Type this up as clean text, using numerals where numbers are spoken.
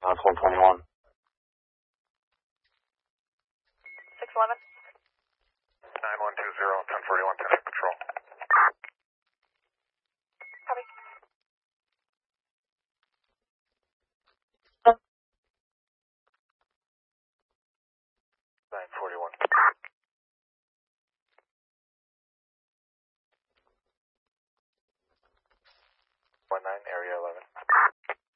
That's 121. 611. 9120, 1041, traffic patrol. Copy. 941. 19, area 11.